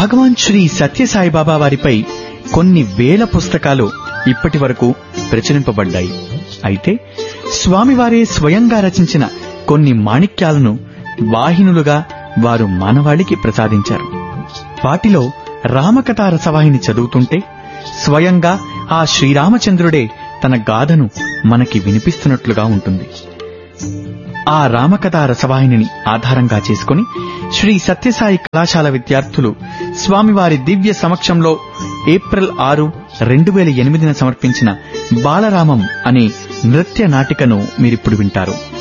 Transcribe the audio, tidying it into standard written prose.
భగవాన్ శ్రీ సత్యసాయిబాబా వారిపై కొన్ని వేల పుస్తకాలు ఇప్పటి వరకు ప్రచురింపబడ్డాయి. అయితే స్వామివారే స్వయంగా రచించిన కొన్ని మాణిక్యాలను వాహినులుగా వారు మానవాళికి ప్రసాదించారు. వాటిలో రామకథా రసవాహిని చదువుతుంటే స్వయంగా ఆ శ్రీరామచంద్రుడే తన గాథను మనకి వినిపిస్తున్నట్లుగా ఉంటుంది. ఆ రామకథా రసవాహినిని ఆధారంగా చేసుకుని శ్రీ సత్యసాయి కళాశాల విద్యార్థులు స్వామివారి దివ్య సమక్షంలో ఏప్రిల్ 6, 2008 సమర్పించిన బాలరామం అనే నృత్య నాటికను మీరిప్పుడు వింటారు.